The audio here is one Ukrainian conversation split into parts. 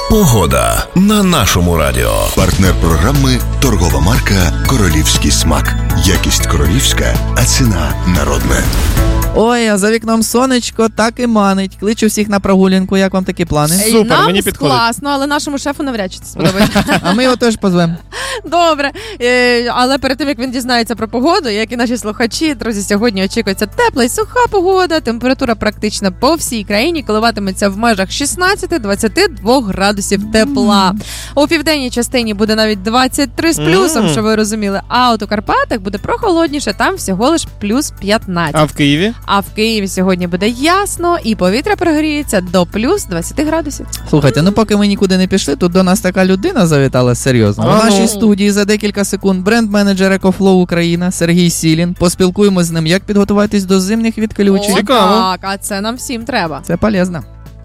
Погода на нашому радіо. Партнер програми – торгова марка «Королівський смак». Якість королівська, а ціна народна. Ой, а за вікном сонечко так і манить. Кличу всіх на прогулянку. Як вам такі плани? Супер, нам мені підходить. класно, але нашому шефу навряд чи це сподобається. А ми його теж позвемо. Добре. Але перед тим, як він дізнається про погоду, як і наші слухачі, друзі, сьогодні очікується тепла і суха погода. Температура практично по всій країні коливатиметься в межах 16-22 градусів тепла. У південній частині буде навіть 23 з плюсом, щоб ви розуміли. А от у Карпатах буде прохолодніше, там всього лиш плюс 15. А в Києві? А в Києві сьогодні буде ясно, і повітря прогріється до плюс 20 градусів. Слухайте, ну поки ми нікуди не пішли, тут до нас така людина завітала серйозно. У нашій студії за декілька секунд бренд-менеджер «Екофлоу Україна» Сергій Сілін. Поспілкуємось з ним, як підготуватись до зимних відключень. Цікаво. Так, а це нам всім треба. Це полезно.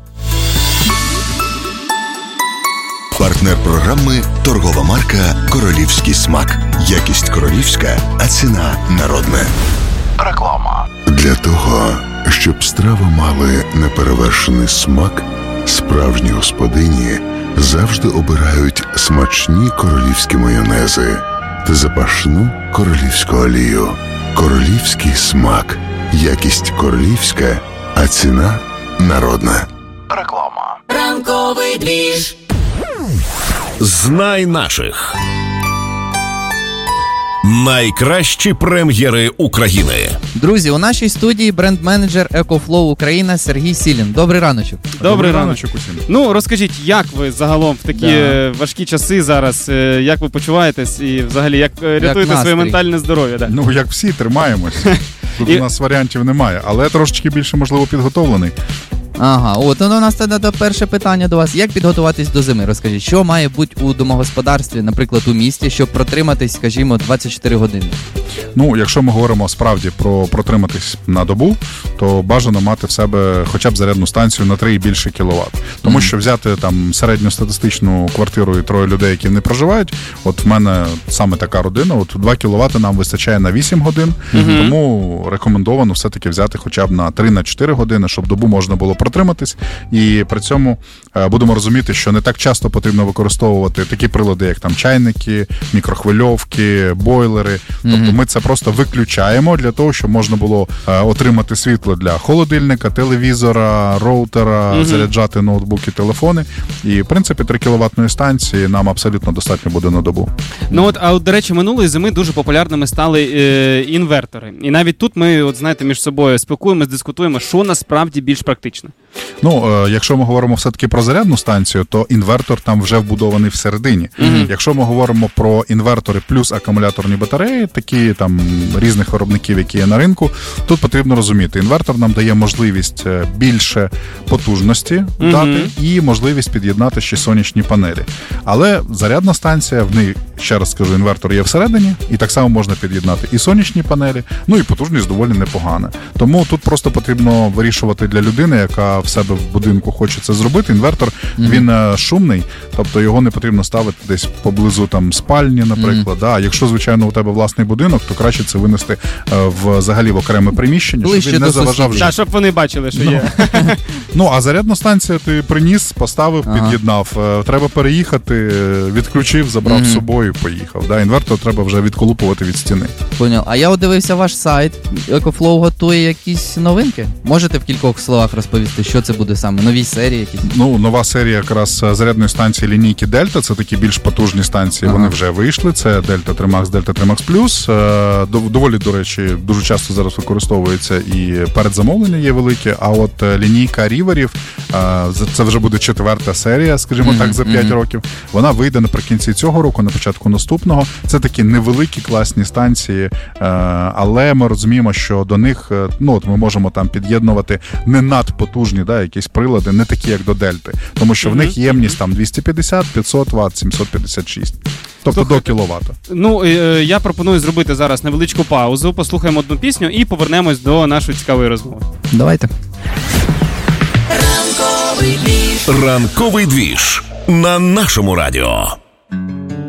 Партнер програми – торгова марка «Королівський смак». Якість королівська, а ціна народна. Реклама. Для того, щоб страви мали неперевершений смак, справжні господині завжди обирають смачні королівські майонези та запашну королівську олію. Королівський смак. Якість королівська, а ціна народна. Реклама. Ранковий двіж. Знай наших. Найкращі прем'єри України. Друзі, у нашій студії бренд-менеджер «Екофлоу Україна» Сергій Сілін. Добрий раночок. Добрий раночок усім. Ну, розкажіть, як ви загалом в такі важкі часи зараз, як ви почуваєтесь і взагалі, як рятуєте своє ментальне здоров'я? Да? Ну, як всі, тримаємось. Тут у нас варіантів немає, але трошечки більше, можливо, підготовлений. Ага, от у нас тоді перше питання до вас. Як підготуватись до зими? Розкажіть, що має бути у домогосподарстві, наприклад, у місті, щоб протриматись, скажімо, 24 години? Ну, якщо ми говоримо справді про протриматись на добу, то бажано мати в себе хоча б зарядну станцію на 3 і більше кіловат. Тому що взяти там середньостатистичну квартиру і 3 людей, які не проживають, от в мене саме така родина, от 2 кіловати нам вистачає на 8 годин, тому рекомендовано все-таки взяти хоча б на 3-4 години, щоб добу можна було протриматись. І при цьому будемо розуміти, що не так часто потрібно використовувати такі прилади, як там чайники, мікрохвильовки, бойлери. Тобто ми це просто виключаємо для того, щоб можна було отримати світло для холодильника, телевізора, роутера, заряджати ноутбуки, телефони. І, в принципі, 3 кіловатної станції нам абсолютно достатньо буде на добу. Ну от, до речі, минулої зими дуже популярними стали інвертори. І навіть тут ми, от знаєте, між собою спілкуємося, дискутуємо, що насправді більш практично. Ну, якщо ми говоримо все-таки про зарядну станцію, то інвертор там вже вбудований всередині. Якщо ми говоримо про інвертори плюс акумуляторні батареї, такі там різних виробників, які є на ринку, тут потрібно розуміти, інвертор нам дає можливість більше потужності дати і можливість під'єднати ще сонячні панелі. Але зарядна станція, в неї, ще раз скажу, інвертор є всередині, і так само можна під'єднати і сонячні панелі, ну і потужність доволі непогана. Тому тут просто потрібно вирішувати для людини, яка в себе в будинку хоче це зробити. Інвертор, він шумний, тобто його не потрібно ставити десь поблизу там спальні, наприклад. Да. Якщо, звичайно, у тебе власний будинок, то краще це винести взагалі в окреме приміщення, ближче щоб він не заважав. Так, щоб вони бачили, що є. Ну, а зарядна станція ти приніс, поставив, під'єднав. Треба переїхати, відключив, забрав з собою, поїхав. Да. Інвертор треба вже відколупувати від стіни. Поняв. А я дивився ваш сайт. Екофлоу готує якісь новинки? Можете в кількох словах розповісти, що це буде саме? Нові серії якісь? Ну, нова серія якраз зарядної станції лінійки Delta, це такі більш потужні станції, вони вже вийшли. Це Delta 3 Max, Delta 3 Max Plus. Доволі, до речі, дуже часто зараз використовується і передзамовлення є велике, а от лінійка ріверів, це вже буде 4-та серія, скажімо так, за 5 років. Вона вийде наприкінці цього року, на початку наступного. Це такі невеликі класні станції, але ми розуміємо, що до них, ну, от ми можемо там під'єднувати не надпотужні, да, якісь прилади, не такі, як до Дельти. Тому що в них ємність там 250, 500 Вт, 756. Тобто до кіловата. Ну, я пропоную зробити зараз невеличку паузу, послухаємо одну пісню і повернемось до нашої цікавої розмови. Давайте. Ранковий двіж. Ранковий двіж на нашому радіо.